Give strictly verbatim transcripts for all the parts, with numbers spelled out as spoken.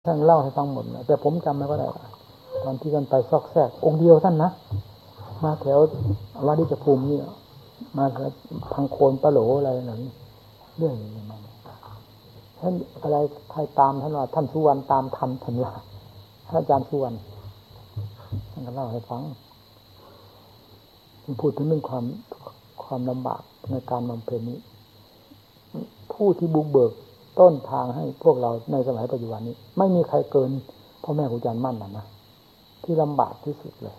ท่านเล่าให้ฟังหมดแต่ผมจำไม่ก็ได้ตอนที่ท่านไปซอกแซกองค์เดียวท่านนะมาแถววัดดิจภูมินี่มาพังโคนปะโหลอะไรหน่อยเรื่องนี้มันท่านอะไรใครตามท่านว่าท่านสุวรรณตามทันท่านว่าท่านอาจารย์สุวรรณท่านก็เล่าให้ฟังพูดถึงเรื่องความความลำบากในการบำเพ็ญนี้ผู้ที่บุกเบิกต้นทางให้พวกเราในสมัยปัจจุบันนี้ไม่มีใครเกินพ่อแม่ครูอาจารย์มั่นนะนะที่ลำบากที่สุดเลย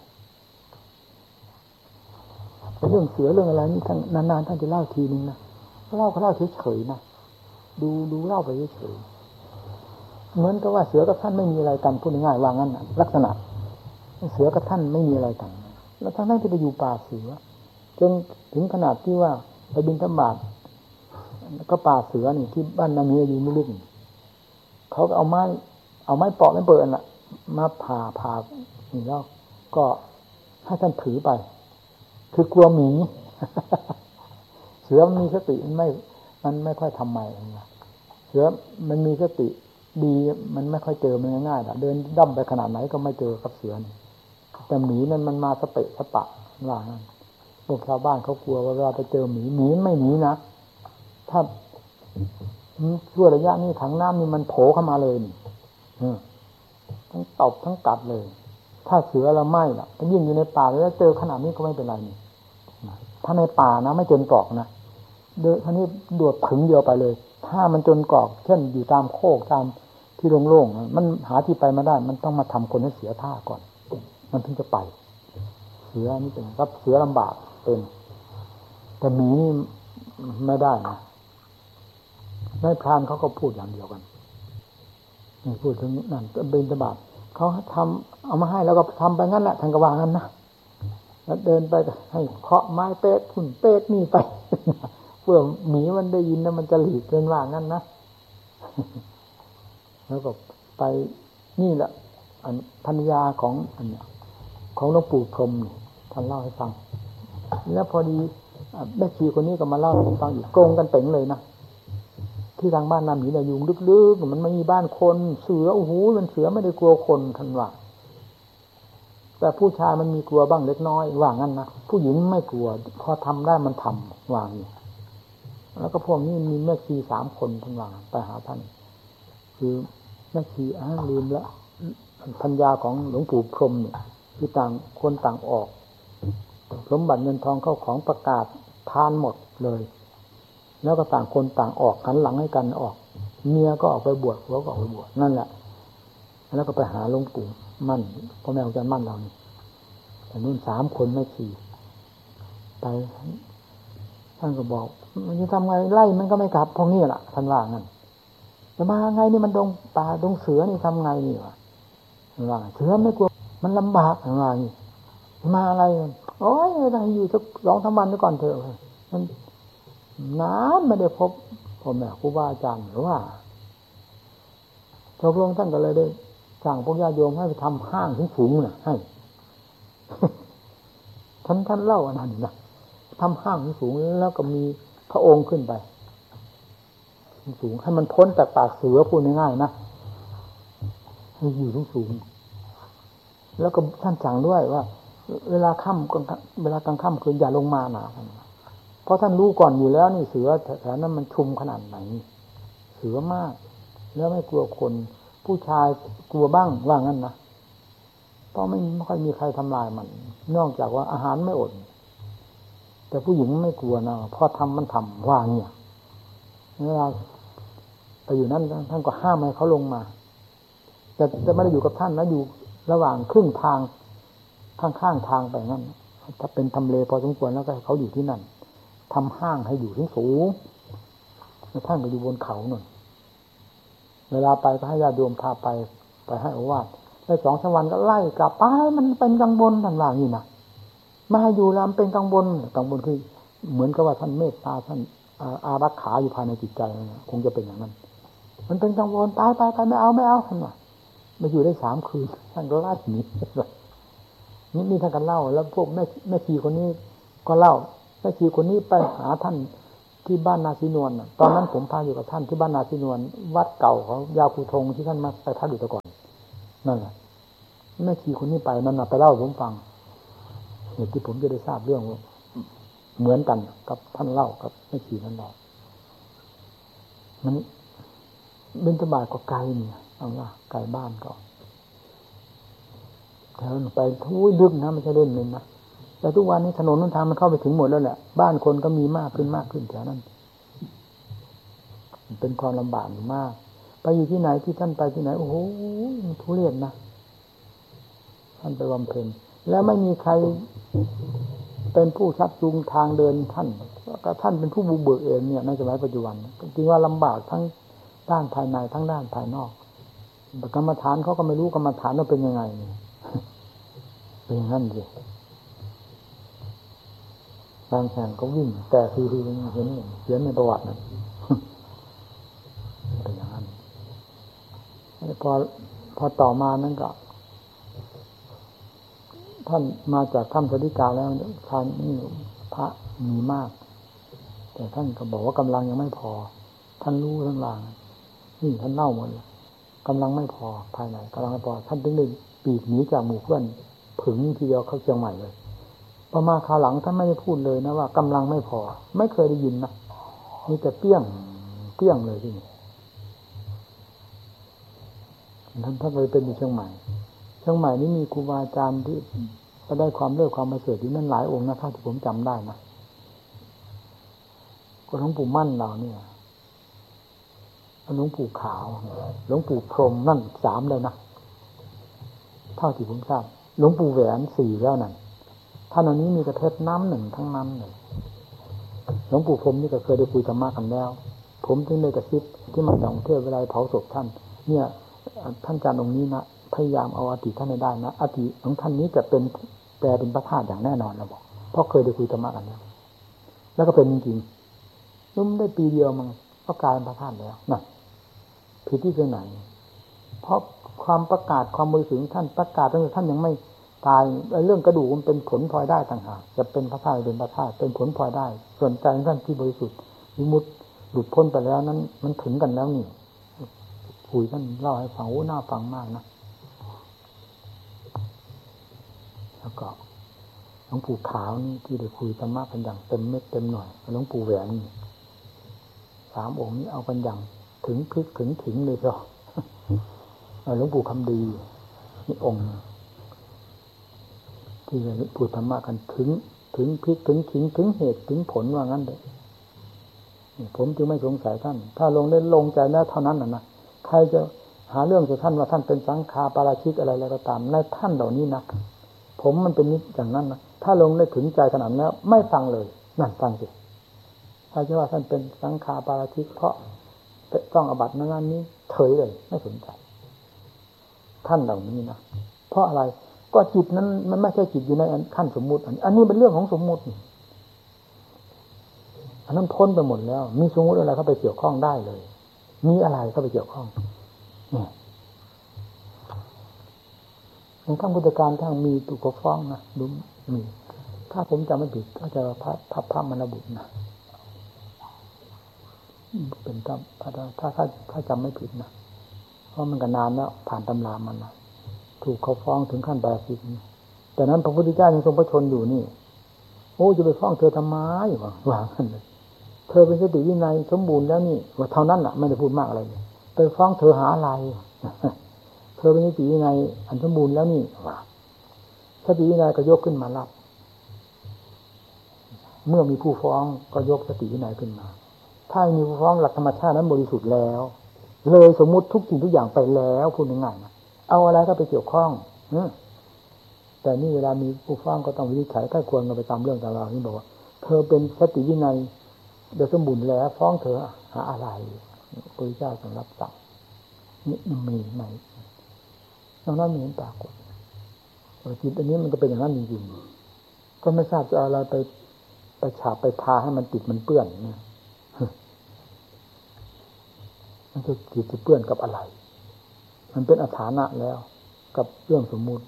เรื่องเสือเรื่องอะไรนี่ท่านนานๆท่านจะเล่าทีนึงนะเล่าก็เล่าเฉยๆนะดูดูเล่าไปเฉยๆเหมือนกับว่าเสือกับท่านไม่มีอะไรกันพูดง่ายๆว่างั้นนะลักษณะเสือกับท่านไม่มีอะไรกันแล้วทั้งนั้นที่ไปอยู่ป่าเสือจนถึงขนาดที่ว่าไปบิณฑบาตก็ป่าเสือนี่ที่บ้านนามีอยู่ไม่ลึกเขาก็เอาไม้เอาไม้เปาะไม้เปิดอันละมาผ่าผ่านี่แล้วก็ให้ท่านถือไปคือกลัวหมีเสือมันมีสติมันไม่มันไม่ค่อยทำใหม่เสือมันมีสติดีมันไม่ค่อยเจอมันง่ายๆเดินดั้มไปขนาดไหนก็ไม่เจอกับเสือแต่หมีนั้นมันมาสเปะสปะว่างั้นพวกชาวบ้านเขากลัวว่าเวลาไปเจอหมีหมีไม่หนีนะถ้าช่วระยะนี้ถังน้ำนี่มันโผล่เข้ามาเลยนี่ทั้งตบทั้งกัดเลยถ้าเสือเราไม่ล่ะยิ่งอยู่ในป่าแล้วเจอขนาดนี้ก็ไม่เป็นไรนี่ถ้าในป่านะไม่จนกรอกนะเดินท่านี้โดดถึงเดียวไปเลยถ้ามันจนกรอกเช่นอยู่ตามโคกตามที่โล่งๆมันหาที่ไปมาได้มันต้องมาทำคนให้เสียท่าก่อนมันถึงจะไปเสือนี่เป็นรับเสือลำบากเป็นแต่หมีนี่ไม่ได้นะนายพรานเขาก็พูดอย่างเดียวกันนี่พูดถึงนั่นบิณฑบาตเขาทำเอามาให้แล้วก็ทำไปงั้นแหละท่านก็วางงั้นนะแล้วเดินไปให้เคาะไม้เป๊กหุ่นเป๊กนี่ไปเพื่อหมีมันได้ยินแล้วมันจะหลีกเดินว่างั้นนะแล้วก็ไปนี่แหละอันภรรยาของอันเนี้ยของหลวงปู่พรหมท่านเล่าให้ฟังแล้วพอดีแม่ชีคนนี้ก็มาเล่าให้ฟังอีกโกงกันเต็งเลยนะที่ทางบ้านนาหมีเนี่ยยุงลึกๆมันไม่มีบ้านคนเสือโอ้โหมันเสือไม่ได้กลัวคนท่านว่าแต่ผู้ชายมันมีกลัวบ้างเล็กน้อยว่างั้นนะผู้หญิงไม่กลัวพอทำได้มันทำว่างี้แล้วก็พวกนี้มีแม่ชีสามคนท่านว่าไปหาท่านคือแม่ชีอ่าลืมละพัญญาของหลวงปู่พรหมเนี่ยคือต่างคนต่างออกสมบัติเงินทองเข้าของประกาศทานหมดเลยแล้วก็ต่างคนต่างออกหันหลังให้กันออกเมียก็ออกไปบวชผัวก็ออกไปบวชนั่นแหละแล้วก็ไปหาหลวงปู่มั่นพ่อแม่อาจารย์มั่นเรานี่แต่นู่นสามคนไม่ขี่ไปท่านก็บอกมันจะทำไงไล่มันก็ไม่กลับพวกนี้แหละท่านว่างั้นจะมาไงนี่มันดงป่าดงเสือนี่ทำไงนี่วะท่านว่าเสือไม่กลัวมันลำบากท่านว่านี่มาอะไรโอ้ยได้อยู่สักสองสามวันก่อนเถอะมันนานไม่ได้พบพ่อแม่ครูบาอาจารย์หรือว่าพระพุทธท่านก็เลยได้สั่งพวกญาติโยมให้ไปทำห้างสูงๆน่ะให้ท่านท่านเล่าอันนั้นนะทำห้างสูงแล้วก็มีพระองค์ขึ้นไปสูงให้มันพ้นจากปากเสือพูดง่ายๆนะให้อยู่สูงๆแล้วก็ท่านสั่งด้วยว่าเวลาค่ำเวลากลางค่ำคืนอย่าลงมาหนาเพราะท่านรู้ก่อนอยู่แล้วนี่เสือแถวนั้นมันชุมขนาดไหนเสือมากแล้วไม่กลัวคนผู้ชายกลัวบ้างว่างั้นนะเพราะไม่ไม่ค่อยมีใครทำลายมันนอกจากว่าอาหารไม่อดแต่ผู้หญิงไม่กลัวนะพอทำมันทำว่าเนี่ยเวลาไปอยู่นั่นท่านก็ห้ามให้เขาลงมาแต่จะไม่ได้อยู่กับท่านนะอยู่ระหว่างครึ่งทางข้างๆทางไปงั้นถ้าเป็นทำเลพอสมควรแล้วก็เขาอยู่ที่นั่นทำห้างให้อยู่ที่สูงแล้วท่านก็อยู่บนเขาหน่อยเวลาไปก็ให้ญาติโยมพาไปไปให้โอวาทได้สองสามวันก็ไล่กลับไปมันเป็นกังวลท่านว่าอย่างนี้นะมาให้อยู่แล้วมันเป็นกังวลกังวลคือเหมือนกับว่าท่านเมตตาท่านอารักขาอยู่ภายในจิตใจคงจะเป็นอย่างนั้นมันเป็นกังวลไปไปไปไม่เอาไม่เอาท่านว่ามาอยู่ได้สามคืนท่านก็ไล่หนีนี่นี่ท่านกันเล่าแล้วพวกแม่แม่ชีคนนี้ก็เล่าแม่ชีคนนี้ไปหาท่านที่บ้านนาซีนวลตอนนั้นผมพาอยู่กับท่านที่บ้านนาซีนวลวัดเก่าของยาคูทงที่ท่านมาไปพักอยู่แต่ก่อนนั่นแหละแม่ชีคนนี้ไปนั่นน่ะไปเล่าผมฟังเหตุที่ผมจะได้ทราบเรื่องเหมือนกันกับท่านเล่ากับแม่ชีนั้นเล่ามันบิณฑบาตก็ไกลเนี่ยเอาว่าไกลบ้านก็แถวไปทุยลึกนะไม่ใช่เล่นเลยนะแต่ทุกวันนี้ถนนหนทางมันเข้าไปถึงหมดแล้วแหละบ้านคนก็มีมากขึ้นมากขึ้นแถวนั้นเป็นความลำบากมากไปอยู่ที่ไหนที่ท่านไปที่ไหนโอ้โหทุเรศนะท่านไปบำเพ็ญแล้วไม่มีใครเป็นผู้ชักจูงทางเดินท่านก็ท่านเป็นผู้บุกเบิกเองเนี่ยในสมัยปัจจุบันจริงว่าลำบากทั้งด้านภายในทั้งด้านภายนอกกรรมฐานเขาก็ไม่รู้กรรมฐานว่าเป็นยังไงเป็นอย่างนั้นสิบางแห่งก็วิ่งแต่คือเห็นเห็นในประวัตินั้นเป็นอย่างนั้นพอพอต่อมานั้นก็ท่านมาจากถ้ำสาริกาแล้วท่านนี่พระมีมากแต่ท่านก็บอกว่ากำลังยังไม่พอท่านรู้ทั้งหลางนี่ท่านเล่าหมดเลยกำลังไม่พอภายในกำลังไม่พอท่านถึงได้ปีกหนีจากหมู่เพื่อนผึ่งทีเดียวเข้าเชียงใหม่เลยพอมาคราวหลังท่านไม่ได้พูดเลยนะว่ากำลังไม่พอไม่เคยได้ยินนะมีแต่เปี้ยงเปี้ยงเลยที่นี่ท่านท่านเลยเป็นอยู่เชียงใหม่เชียงใหม่นี้มีครูบาอาจารย์ที่ก็ได้ความเลิศความประเสริฐอยู่นั่นหลายองค์นะถ้าที่ผมจำได้นะก็หลวงปู่มั่นเราเนี่ยหลวงปู่ขาวหลวงปู่พรหมนั่นสามเลยนะเท่าที่ผมทราบหลวงปู่แหวนสี่แล้วนั่นท่านอันนี้มีกระเทศน้ำหนึ่งทั้งนั้นเลยหลวงปู่พรหมนี่ก็เคยได้คุยธรรมะกันแล้วผมถึงได้กระซิบที่มาจากเทศเวลาเผาศพท่านเนี่ยท่านอาจารย์องค์นี้นะพยายามเอาอธิท่านให้ได้นะอธิของท่านนี้จะเป็นแปลเป็นพระธาตุอย่างแน่นอนนะบอกเพราะเคยได้คุยธรรมะกันแล้วแล้วก็เป็นจริงๆนุ่มได้ปีเดียวมันก็กลายเป็นพระธาตุแล้วนะผิดที่ไหนเพราะความประกาศความบริสุทธิ์ท่านประกาศตั้งแต่ท่านยังไม่ตายเรื่องกระดูกมันเป็นผลพลอยได้ต่างหากจะเป็นพระธาตุเป็นพระธาตุเป็นผลพลอยได้ส่วนใจท่านที่บริสุทธิ์วิมุตติหลุดพ้นไปแล้วนั้นมันถึงกันแล้วนี่คุยท่านเล่าให้ฟังโอ้น่าฟังมากนะแล้วก็หลวงปู่ขาวนี่ที่ได้คุยธรรมะกันอย่างเต็มเม็ดเต็มหน่อยหลวงปู่แหวนสามองค์นี้เอากันอย่างถึงพลิกถึงถึงเลยเถอะหลวงปู่คำดีนี่องค์ที่พูดธรรมะกันถึงถึงพลิกถึงถึงถึงเหตุถึงผลว่างั้นเลยผมจึงไม่สงสัยท่านถ้าลงได้ลงใจแล้วเท่านั้นน่ะนะใครจะหาเรื่องกับท่านว่าท่านเป็นสังฆาปาราชิกอะไรอะไรก็ตามในท่านเหล่านี้นะผมมันเป็นนิดอย่างนั้นนะถ้าลงได้ถึงใจขนาดแล้วไม่ฟังเลยนั่นฟังสิถ้าจะว่าท่านเป็นสังฆาปาราชิกเพราะต้องอบัตินั้นนี้เฉยเลยไม่สนใจท่านเหล่านี้นะเพราะอะไรก็จิตนั้นมันไม่ใช่จิตอยู่ในขั้นสมมุติอันนี้เป็นเรื่องของสมมุติอันนั้นพ้นไปหมดแล้วมีสมมุติอะไรเข้าไปเกี่ยวข้องได้เลยมีอะไรเข้าไปเกี่ยวข้องเนี่ยในขั้นพุทธการทั้งมีตุกฟ้องนะดูมีถ้าผมจำไม่ผิดก็จะพระพระพระมรบุตรนะเป็นถ้าถ้าถ้าถ้าจำไม่ผิดนะเพราะมันก็นานแล้วผ่านตำรามันนะถูกเขาฟ้องถึงขั้นบาสิกแต่นั้นพระพุทธเจ้ายังทรงพระชนอยู่นี่โอ้จะไปฟ้องเธอทำไมวะว่างั้นเลยเธอเป็นสติวินัยสมบูรณ์แล้วนี่ว่าเท่านั้นแหละไม่ได้พูดมากอะไรเลยไปฟ้องเธอหาอะไรเธอเป็นสติวินัยอันสมบูรณ์แล้วนี่ว่าสติวินัยก็ยกขึ้นมารับเมื่อมีผู้ฟ้องก็ยกสติวินัยขึ้นมาถ้ามีผู้ฟ้องหลักธรรมชาตินั้นบริสุทธิ์แล้วเลยสมมุติทุกสิ่งทุกอย่างไปแล้วพูดง่ายๆนะเอาอะไรก็ไปเกี่ยวข้องแต่นี่เวลามีผู้ฟ้องก็ต้องวินิจฉัยถ้าควรกันไปตามเรื่องตามราวนี่บอกว่าเธอเป็นสติวินัยโดยสมบูรณ์แล้วฟ้องเธอหาอะไรพระเจ้าทรงรับสั่งนี่มีไหมตรงนั้นมีเห็นปรากฏจิตอันนี้มันก็เป็นอย่างนั้นจริงๆก็ไม่ทราบจะเอาอะไรไปไปฉาบไปทาให้มันติดมันเปื้อนเนี่ยมันจะจิตจะเปื้อนกับอะไรมันเป็นอฐานะแล้วกับเรื่องสมมุติ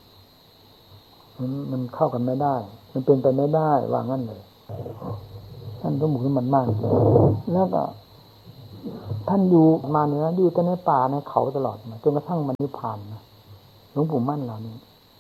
มันมันเข้ากันไม่ได้มันเป็นไปไม่ได้ว่างั้นเลยท่านสมบุกสมบัติมากแล้วก็ท่านอยู่มาเนี่ยนะอยู่แต่ในป่าในเขาตลอดมาจนกระทั่งบรรลุนิพพานนะหลวงปู่มั่นเหล่านี้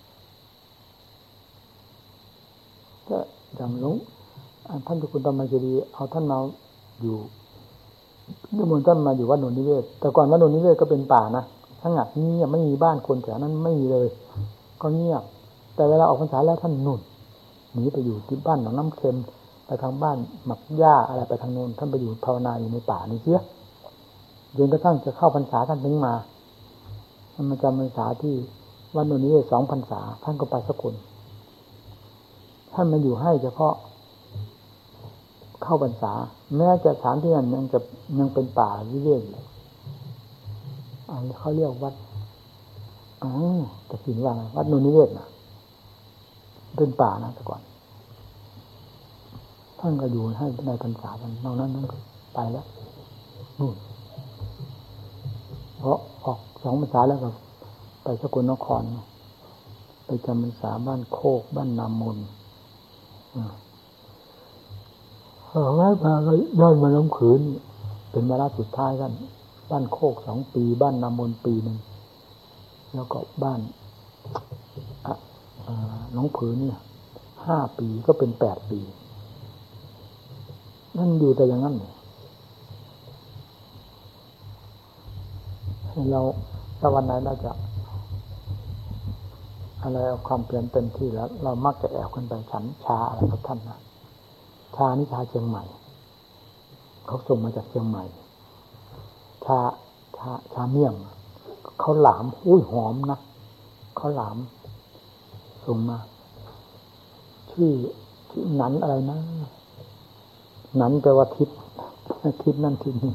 ก็อย่างหลวงท่านเจ้าคุณธรรมเจดีย์เอาท่านมาอยู่นิมนต์ท่านมาอยู่วัดโนนนิเวศแต่ก่อนวัดโนนนิเวศก็เป็นป่านะทั้งหมดเงียบไม่มีบ้านคนแถวนั้นไม่มีเลยก็เงียบแต่เวลาออกพรรษาแล้วท่านนุ่นหนีไปอยู่ที่บ้านหนองน้ำเค็มไปทางบ้านหมักหญ้าอะไรไปทางโน้นท่านไปอยู่ภาวนาอยู่ในป่านี่เสียจนกระทั่งจะเข้าพรรษาท่านถึงมาท่านมาจำพรรษาที่วัดโนนนิเวศสองพรรษาท่านก็ไปสกุลท่านมาอยู่ให้เฉพาะเข้าพรรษาแม้จะสถานที่นั้นยังจะยังเป็นป่าวิเวกอยู่อันนี้เขาเรียกวัดอ๋อแต่สินว่าไงวัดโนนนิเวศนะเป็นป่านะแต่ก่อนท่านก็อยู่ให้ในพรรษากันนอกนั้นนั้นไปแล้วนู่นเพราะออกสองพรรษาแล้วก็ไปสกลนครไปจำพรรษาบ้านโคกบ้านนามนเออแล้วมาก็ย้อนมาล้มขืนเป็นวาระสุดท้ายกันบ้านโคกสองปีบ้านนามนปีหนึ่งแล้วก็บ้านน้องผือเนี่ยห้าปีก็เป็นแปดปีนั่นอยู่แต่อย่างนั้นเราถ้าวันไหนเราจะอะไรเอาความเปลี่ยนเต็มที่แล้วเรามักจะแอบขึ้นไปฉันชาอะไรกับท่านนะชานี่ชาเชียงใหม่เขาส่งมาจากเชียงใหม่ชาชาชาเมี่ยงเขาหลามอุ้ยหอมนะเขาหลามส่งมาชื่อชื่อหนันอะไรนะหนันแปลว่าทิศทิศนั่นทิศนี้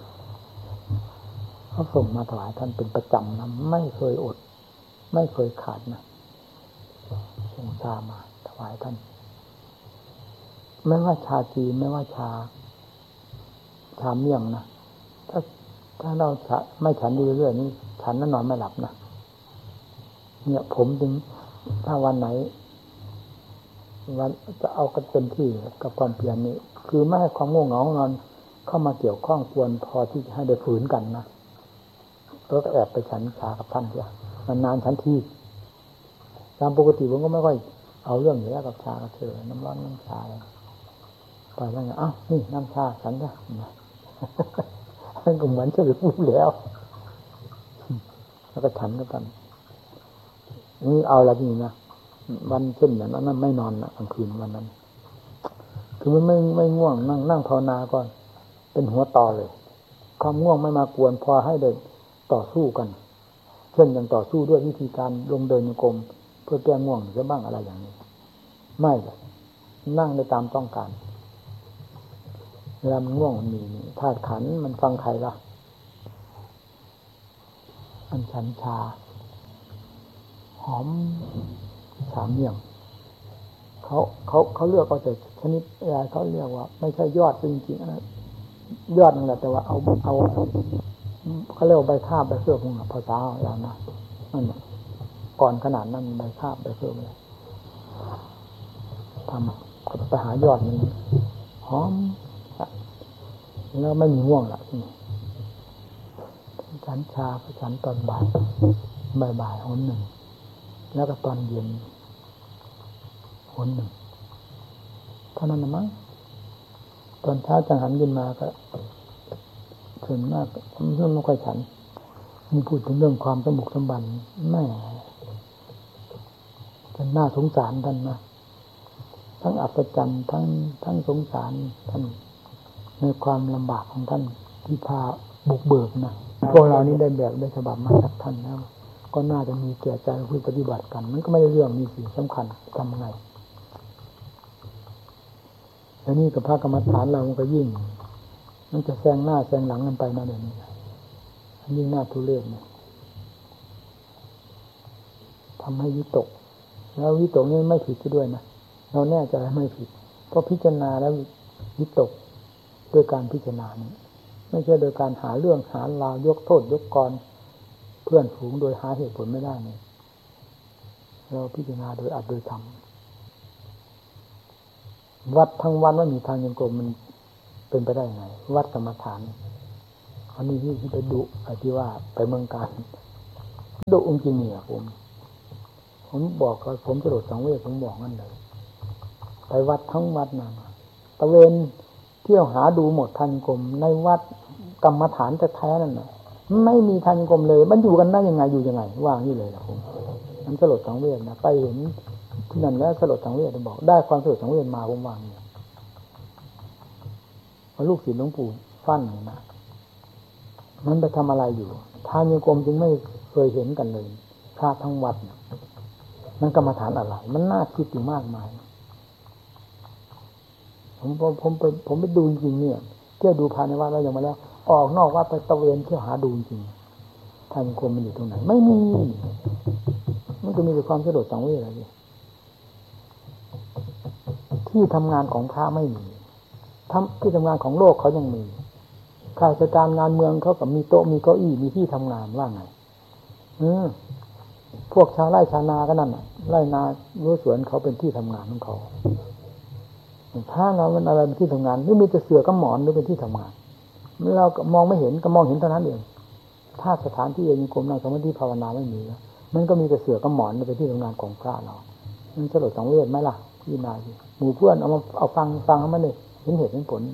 เขาส่งมาถวายท่านเป็นประจำนะไม่เคยอดไม่เคยขาดนะส่งชามาถวายท่านไม่ว่าชาจีนไม่ว่าชาชาเมี่ยงนะถ้าถ้าเราไม่ฉันดูเรื่อยๆนี่ฉันแล้วนอนไม่หลับนะเนี่ยผมจึงถ้าวันไหนวันจะเอากันเต็มที่กับความเพียรนี้คือไม่ให้ความง่วงเหงานอนเข้ามาเกี่ยวข้องควรพอที่จะให้ได้ฝืนกันนะแล้วก็แอบไปฉันชากับท่านเถอะนานๆฉันทีตามปกติผมก็ไม่ค่อยเอาเรื่องอยู่แล้วกับชากับเธอน้ำร้อนน้ำชาอะไรไปแล้วไงอ้าวนี่น้ำชาฉันจ้ะท่านก็เหมือนจะรู้แล้วแล้วก็ฉันก็กันนี่เอาละนี่นะวันเช่นอย่างนั้นไม่นอนนะกลางคืนวันนั้นคือมันไม่ไม่ง่วงนั่งนั่งภาวนาก่อนเป็นหัวต่อเลยความง่วงไม่มากวนพอให้เดินต่อสู้กันเช่นอย่างต่อสู้ด้วยวิธีการลงเดินโยกมเพื่อแก้ง่วงจะบ้างอะไรอย่างนี้ไม่เลยนั่งได้ตามต้องการเวลามันง่วงมันมีธาตุขันธ์มันฟังใครล่ะอันฉันชาหอมชาเมี่ยงเขาเขาเขาเลือกเอาแต่ชนิดอะไรเขาเรียกว่าไม่ใช่ยอดจริงๆนะยอดนั่นแหละแต่ว่าเอาเอาเขาเรียกว่าใบคาบใบเสื้อพวกนั้นภาษาเรานะนั่นก่อนขนาดนั้นใบคาบใบเสื้อเลยทำไปหายอดมันหอมแล้วไม่มีง่วงละฉันชาไปฉันตอนบ่ายบ่ายบ่ายหนหนึ่งแล้วก็ตอนเย็นหนหนึ่งเท่านั้นนะมั้งตอนเช้าจังหันยินมาก็ส่วนมากผมเรื่องไม่ค่อยฉันมีพูดถึงเรื่องความสมบุกสมบันแม่ท่านน่าสงสารท่านนะทั้งอัศจรรย์ทั้งทั้งสงสารท่านในความลำบากของท่านที่พาบุกเบิกนะพวกเรานี้ได้แบบได้ฉบับมาจากท่านแล้วก็น่าจะมีแก่ใจเพื่อปฏิบัติกันมันก็ไม่ได้เรื่องมีสิ่งสำคัญทำไงแล้วนี่กับพระกรรมฐานเรามันก็ยิ่งมันจะแซงหน้าแซงหลังกันไปนะเดี๋ยวนี้ยิ่งหน้าทุเรศเนี่ยทำให้วิตกแล้ววิตกนี่ไม่ผิดด้วยนะเราแน่ใจไม่ผิดเพราะพิจารณาแล้ววิตกด้วยการพิจารณานี้ไม่ใช่โดยการหาเรื่องหาราวยกโทษยกกรเพื่อนฝูงโดยหาเหตุผลไม่ได้เนี่ยเราพิจารณาโดยอัดโดยทวัดทั้งวันว่ามีทางยังกรมมันเป็นไปได้ไงวัดกรรมฐานอันนี้ที่ไปดุไอ้ที่ว่าไปเมืองการดุองค์จริงเนี่ยผมผมบอกว่าผมจะโดดสังเวชผมบอกนั่นเลยไปวัดทั้งวัดนั่นตะเวนเที่ยวหาดูหมดทางกรมในวัดกรรมฐานแท้ๆนั่นน่ะไม่มีทางกรมเลยมันอยู่กันได้ยังไงอยู่ยังไงว่างนี่เลยนะผมมันสลดสังเวชนะไปเห็นที่นั่นแล้วสลดสังเวชบอกได้ความสลดสังเวชมาผมวางเนี่ยพอลูกศิษย์หลวงปู่ฟั่นนะมันไปทำอะไรอยู่ทางกรมจึงไม่เคยเห็นกันเลยพระทั้งวัดมันกรรมฐานอะไรมันน่าคิดอยู่มากมายผมผมผมไปผมไปดูจริงๆเนี่ยเที่ยวดูภายในวัดแล้วยังมาแล้วออกนอกวัดไปตะเวนเที่ยวหาดูจริงทางกรมมันอยู่ตรงไหนไม่มีมันก็มีแต่ความสลดสังเวชอะไรที่ทำงานของพระไม่มีทำที่ทำงานของโลกเขายังมีข้าราชการงานเมืองเขากับมีโต๊ะมีเก้าอี้มีที่ทำงานว่าไงเออพวกชาวไร่ชาวนาก็นั่นไร่นารั้วสวนเขาเป็นที่ทำงานของเขาถ้าเรามันอะไรเป็นที่ทำงานหรือมีแต่เสื่อกับหมอนหรือเป็นที่ทำงานเราก็มองไม่เห็นก็มองเห็นเท่านั้นเองถ้าสถานที่เองกรมนั่งสมาธิภาวนาไม่มีแล้วมันก็มีแต่เสื่อกับหมอนเป็นที่ทำงานของพระเรามันสลดสังเวชไหมล่ะพี่นายหมู่เพื่อนเอามาเอาฟังฟังมันเลยเห็นเหตุเห็นผล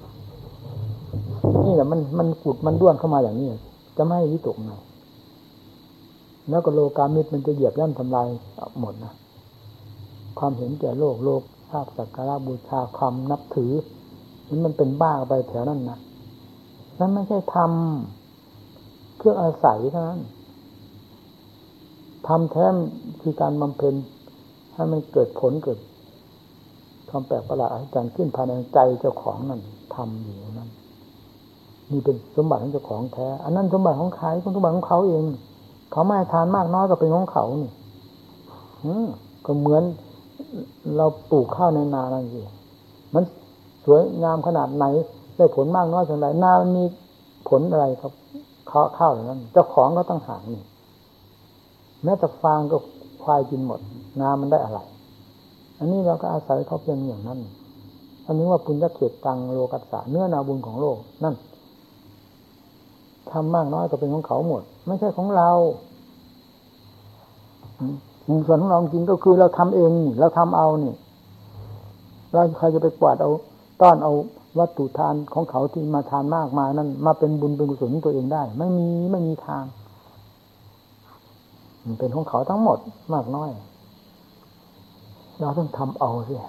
นี่แหละมันมันกุดมันด้วนเข้ามาอย่างนี้จะไม่ให้วิตกไงแล้วก็โลกามิตรมันจะเหยียบย่ำทำลายหมดนะความเห็นแก่โลกโลกภาพสักการะบูชาความนับถือนี่มันเป็นบ้าไปแถวนั้นนะนั่นไม่ใช่ธรรมเครื่องอาศัยเท่านั้นธรรมแท้คือการบำเพ็ญให้มันเกิดผลเกิดความแปลกประหลาดอัศจรรย์ขึ้นภายในใจเจ้าของนั่นทำอยู่นั่นนี่เป็นสมบัติของเจ้าของแท้อันนั้นสมบัติของใครเป็นสมบัติของเขาเองเขาไม่ทานมากน้อยก็เป็นของเขานี่ก็เหมือนเราปลูกข้าวในนานั่นสิมันสวยงามขนาดไหนได้ผลมากน้อยเท่าไหร่นามันมีผลอะไรครับข้าวข้าวอย่างนั้นเจ้าของก็ต้องหานี่แม้แต่ฟางก็ควายกินหมดนามันได้อะไรอันนี้เราก็อาศัยเขาเพียงอย่างนั้นอันนี้ว่าปุญญเขตตังโลกัสสะเนื้อนาบุญของโลกนั่นทำมากน้อยก็เป็นของเขาหมดไม่ใช่ของเราส่วนของเราจริงก็คือเราทำเองนี่เราทำเอานี่เราใครจะไปกวาดเอาต้อนเอาวัตถุทานของเขาที่มาทานมากมายนั้นมาเป็นบุญเป็นกุศลของตัวเองได้ไม่มีไม่มีทางมันเป็นของเขาทั้งหมดมากน้อยเราต้องทำเอาสิ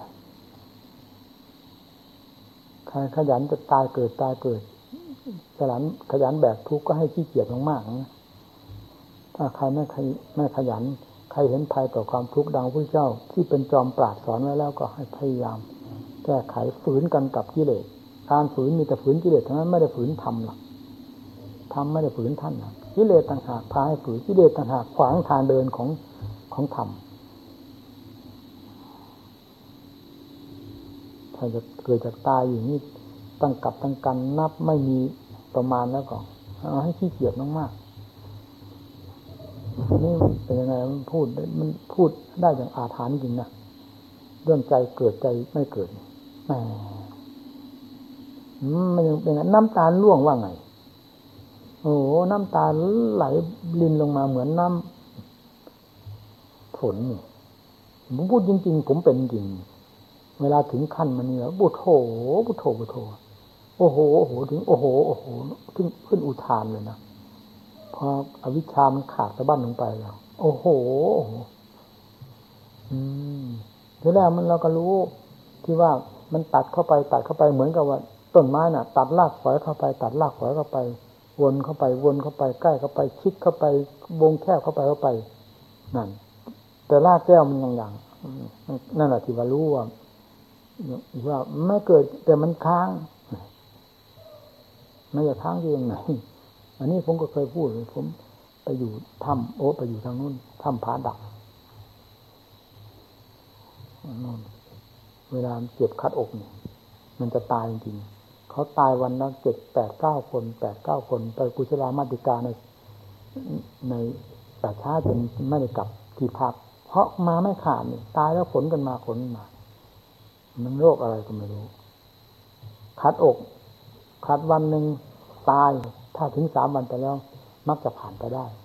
ใครขยันจะตายเกิดตายเกิดขยันขยันแบกทุกข์ก็ให้ขี้เกียจมากๆนะถ้าใครไม่ไม่ขยันใครเห็นภัยต่อความทุกข์ดังพระเจ้าที่เป็นจอมปราดสอนไว้แล้วก็ให้พยายามแก้ไขฝืนกันกับกิเลสการฝืนมีแต่ฝืนกิเลสทั้งนั้นไม่ได้ฝืนธรรมหรอกธรรมไม่ได้ฝืนท่านนะกิเลสต่างหากพาให้ฝืนกิเลสต่างหากขวางทางเดินของของธรรมถ้าจะเกิดจากตายอย่างนี้ตั้งกับตั้งกันนับไม่มีประมาณแล้วก็เอาให้ขี้เกียจมากๆนี่เป็นยังไงมันพูดมันพูดได้อย่างอาถรรพ์จริงนะเรื่องใจเกิดใจไม่เกิดแหมมันยังเป็นน้ำตาล่วงว่าไงโอ้น้ำตาไหลลินลงมาเหมือนน้ำฝนนี่ผมพูดจริงๆผมเป็นจริงเวลาถึงขั้นมันเนี่ยบุโธบุโธบุโธโอ้โหโอ้โหถึงโอ้โหโอ้โหถึงขึ้นอุทานเลยนะพออวิชชามันขาดสะบั้นลงไปแล้วโอ้โหอืมทีแรกมันเราก็รู้ที่ว่ามันตัดเข้าไปตัดเข้าไปเหมือนกับว่าต้นไม้น่ะตัดรากฝอยเข้าไปตัดรากฝอยเข้าไปวนเข้าไปวนเข้าไปใกล้เข้าไปชิดเข้าไปวงแคบเข้าไปเข้าไปนั่นแต่รากแก้วมันยังอย่างนั่นแหละที่ว่ารู้ว่าว่าไม่เกิดแต่มันค้างไม่จะค้างอยู่ตรงไหนอันนี้ผมก็เคยพูดเลยผมไปอยู่ถ้ำโอ้ไปอยู่ทางนู้นถ้ำผาดักนู่นเวลาเจ็บคัดอกนี่มันจะตายจริงๆเขาตายวันละเจ็ดแปดเก้าคนแปดเก้าคนไปกุศลามาติกาในในป่าช้าจนไม่ได้กลับที่พักเพราะมาไม่ขาดนี่ตายแล้วขนกันมาขนมามันโรคอะไรก็ไม่รู้คัดอกคัดวันหนึ่งตายถ้าถึงสามวันไปแล้วมักจะผ่านไปได้